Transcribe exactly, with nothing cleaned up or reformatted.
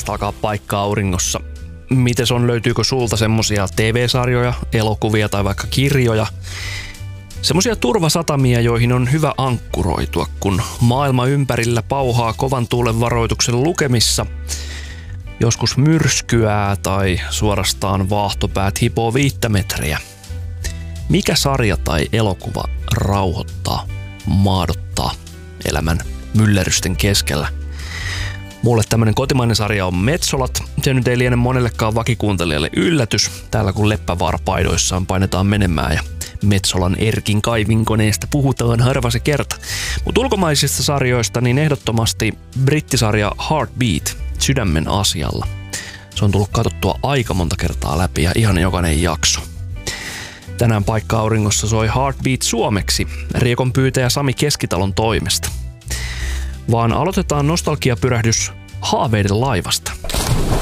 alkaa Paikka auringossa. Mites on, löytyykö sulta semmosia T V-sarjoja, elokuvia tai vaikka kirjoja? Semmosia turvasatamia, joihin on hyvä ankkuroitua, kun maailma ympärillä pauhaa kovan tuulen varoituksen lukemissa. Joskus myrskyää tai suorastaan vaahtopäät hipoo viittä metriä. Mikä sarja tai elokuva rauhoittaa, maadottaa elämän myllerrysten keskellä? Mulle tämmönen kotimainen sarja on Metsolat. Se nyt ei liene monellekaan vakikuuntelijalle yllätys. Täällä kun leppävaarapaidoissaan painetaan menemään ja Metsolan Erkin kaivinkoneesta puhutaan harva se kerta. Mutta ulkomaisista sarjoista niin ehdottomasti brittisarja Heartbeat, Sydämen asialla. Se on tullut katsottua aika monta kertaa läpi ja ihan jokainen jakso. Tänään Paikka auringossa soi Heartbeat suomeksi Riekon pyytäjä Sami Keskitalon toimesta. Vaan aloitetaan nostalgiapyrähdys Haaveiden laivasta.